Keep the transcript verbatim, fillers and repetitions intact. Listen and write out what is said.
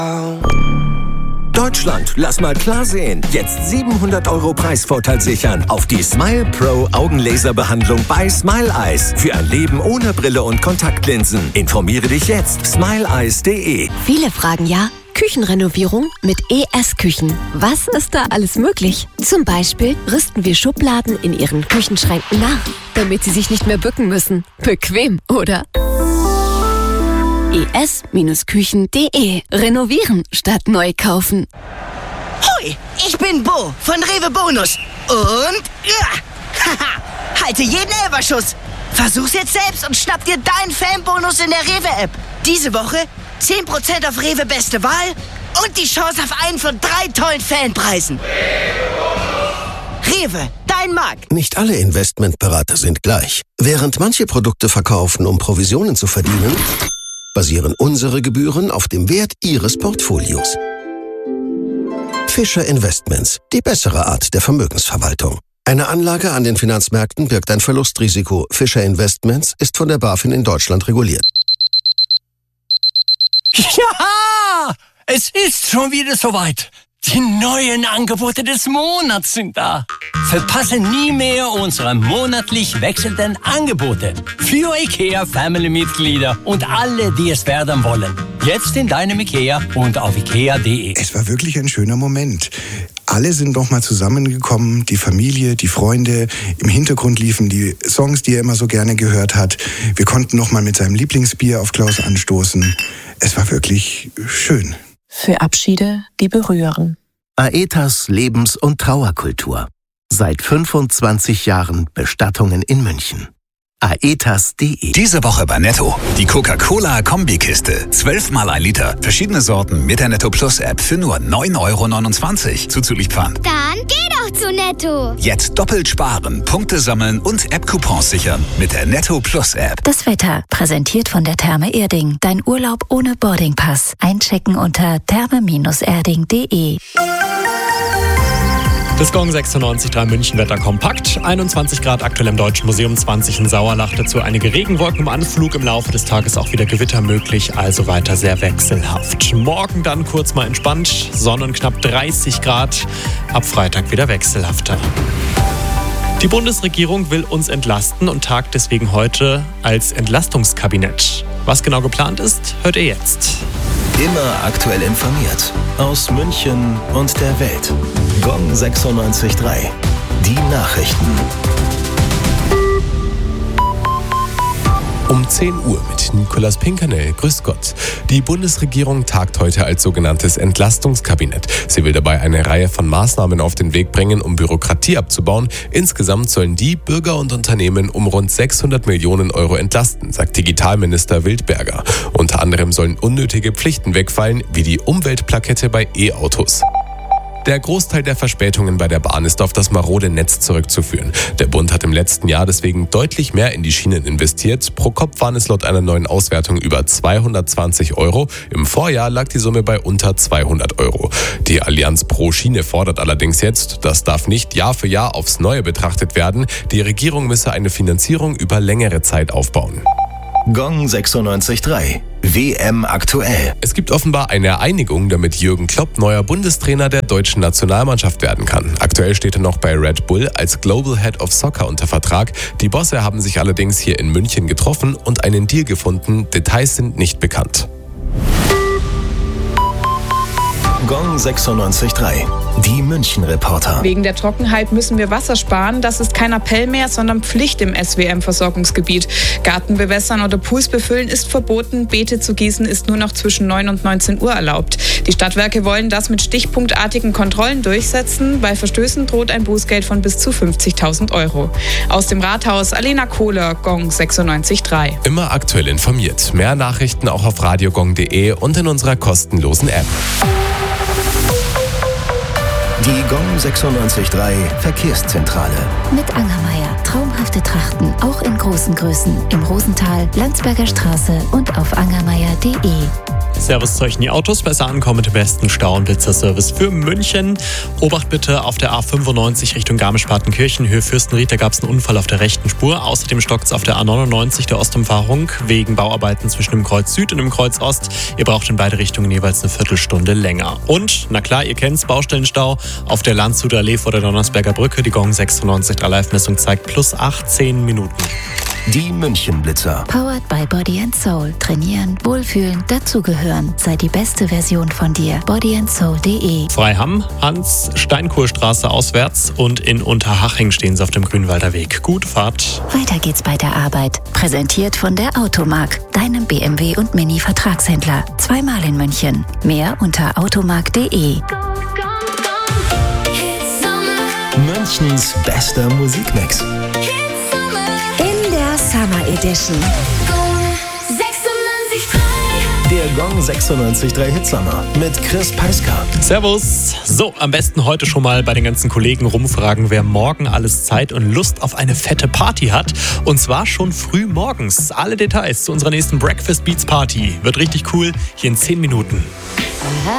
Deutschland, lass mal klar sehen. Jetzt siebenhundert Euro Preisvorteil sichern auf die Smile Pro Augenlaserbehandlung bei Smile Eyes. Für ein Leben ohne Brille und Kontaktlinsen. Informiere dich jetzt. smile eyes punkt de. Viele fragen ja, Küchenrenovierung mit E S Küchen. Was ist da alles möglich? Zum Beispiel rüsten wir Schubladen in Ihren Küchenschränken nach, damit Sie sich nicht mehr bücken müssen. Bequem, oder? E S Küchen punkt de. Renovieren statt neu kaufen. Hoi, ich bin Bo von Rewe Bonus. Und ja, haha, halte jeden Elferschuss. Versuch's jetzt selbst und schnapp dir deinen Fanbonus in der Rewe-App. Diese Woche zehn Prozent auf Rewe Beste Wahl und die Chance auf einen von drei tollen Fanpreisen. Rewe, dein Markt. Nicht alle Investmentberater sind gleich. Während manche Produkte verkaufen, um Provisionen zu verdienen, basieren unsere Gebühren auf dem Wert Ihres Portfolios. Fischer Investments, die bessere Art der Vermögensverwaltung. Eine Anlage an den Finanzmärkten birgt ein Verlustrisiko. Fischer Investments ist von der BaFin in Deutschland reguliert. Ja, es ist schon wieder soweit. Die neuen Angebote des Monats sind da. Verpasse nie mehr unsere monatlich wechselnden Angebote für IKEA Family-Mitglieder und alle, die es werden wollen. Jetzt in deinem IKEA und auf ikea punkt de. Es war wirklich ein schöner Moment. Alle sind nochmal zusammengekommen, die Familie, die Freunde. Im Hintergrund liefen die Songs, die er immer so gerne gehört hat. Wir konnten nochmal mit seinem Lieblingsbier auf Klaus anstoßen. Es war wirklich schön. Für Abschiede, die berühren. Aetas Lebens- und Trauerkultur. Seit fünfundzwanzig Jahren Bestattungen in München. aetas punkt de. Diese Woche bei Netto. Die Coca-Cola-Kombikiste. zwölf mal ein Liter. Verschiedene Sorten mit der Netto Plus App für nur neun Euro neunundzwanzig. Zuzüglich Pfand. Dann geh doch zu Netto. Jetzt doppelt sparen, Punkte sammeln und App-Coupons sichern mit der Netto Plus App. Das Wetter, präsentiert von der Therme Erding. Dein Urlaub ohne Boardingpass. Einchecken unter therme erding punkt de. Das Gong sechsundneunzig Komma drei München-Wetter kompakt. einundzwanzig Grad aktuell im Deutschen Museum, zwanzig in Sauerlach. Dazu einige Regenwolken im Anflug. Im Laufe des Tages auch wieder Gewitter möglich, also weiter sehr wechselhaft. Morgen dann kurz mal entspannt. Sonnen knapp dreißig Grad. Ab Freitag wieder wechselhafter. Die Bundesregierung will uns entlasten und tagt deswegen heute als Entlastungskabinett. Was genau geplant ist, hört ihr jetzt. Immer aktuell informiert. Aus München und der Welt. Gong sechsundneunzig Komma drei. Die Nachrichten. Um zehn Uhr mit Nicolas Pinkernell. Grüß Gott. Die Bundesregierung tagt heute als sogenanntes Entlastungskabinett. Sie will dabei eine Reihe von Maßnahmen auf den Weg bringen, um Bürokratie abzubauen. Insgesamt sollen die Bürger und Unternehmen um rund sechshundert Millionen Euro entlasten, sagt Digitalminister Wildberger. Unter anderem sollen unnötige Pflichten wegfallen, wie die Umweltplakette bei E-Autos. Der Großteil der Verspätungen bei der Bahn ist auf das marode Netz zurückzuführen. Der Bund hat im letzten Jahr deswegen deutlich mehr in die Schienen investiert. Pro Kopf waren es laut einer neuen Auswertung über zweihundertzwanzig Euro. Im Vorjahr lag die Summe bei unter zweihundert Euro. Die Allianz pro Schiene fordert allerdings jetzt, das darf nicht Jahr für Jahr aufs Neue betrachtet werden. Die Regierung müsse eine Finanzierung über längere Zeit aufbauen. Gong sechsundneunzig Komma drei. W M aktuell. Es gibt offenbar eine Einigung, damit Jürgen Klopp neuer Bundestrainer der deutschen Nationalmannschaft werden kann. Aktuell steht er noch bei Red Bull als Global Head of Soccer unter Vertrag. Die Bosse haben sich allerdings hier in München getroffen und einen Deal gefunden. Details sind nicht bekannt. Gong sechsundneunzig Komma drei. Die München-Reporter. Wegen der Trockenheit müssen wir Wasser sparen. Das ist kein Appell mehr, sondern Pflicht im S W M-Versorgungsgebiet. Garten bewässern oder Pools befüllen ist verboten. Beete zu gießen ist nur noch zwischen neun und neunzehn Uhr erlaubt. Die Stadtwerke wollen das mit stichpunktartigen Kontrollen durchsetzen. Bei Verstößen droht ein Bußgeld von bis zu fünfzigtausend Euro. Aus dem Rathaus Alena Kohler, Gong sechsundneunzig Komma drei. Immer aktuell informiert. Mehr Nachrichten auch auf radiogong punkt de und in unserer kostenlosen App. Die Gong sechsundneunzig Komma drei Verkehrszentrale. Mit Angermeier. Traumhafte Trachten, auch in großen Größen. Im Rosental, Landsberger Straße und auf angermeier punkt de. Servus zu euch in die Autos. Besser ankommen mit dem besten Stau- und Blitzerservice für München. Obacht bitte auf der A fünfundneunzig Richtung Garmisch-Partenkirchen. Höhe Fürstenried, da gab es einen Unfall auf der rechten Spur. Außerdem stockt es auf der A neunundneunzig der Ostumfahrung wegen Bauarbeiten zwischen dem Kreuz Süd und dem Kreuz Ost. Ihr braucht in beide Richtungen jeweils eine Viertelstunde länger. Und, na klar, ihr kennt's, Baustellenstau auf der Landshuter Allee vor der Donnersberger Brücke. Die Gong sechsundneunzig Komma drei Live-Messung zeigt plus achtzehn Minuten. Die München-Blitzer. Powered by Body and Soul. Trainieren, wohlfühlen, dazugehören. Sei die beste Version von dir. body and soul punkt de. Freiham, Hans-Steinkur-Straße auswärts und in Unterhaching stehen sie auf dem Grünwalder Weg. Gute Fahrt. Weiter geht's bei der Arbeit. Präsentiert von der Automark, deinem B M W und Mini-Vertragshändler. Zweimal in München. Mehr unter automark punkt de. Münchens bester Musikmix. In der Summer Edition. Der Gong sechsundneunzig Komma drei Hitsummer mit Chris Peiska. Servus. So, am besten heute schon mal bei den ganzen Kollegen rumfragen, wer morgen alles Zeit und Lust auf eine fette Party hat. Und zwar schon früh morgens. Alle Details zu unserer nächsten Breakfast Beats Party. Wird richtig cool. Hier in zehn Minuten.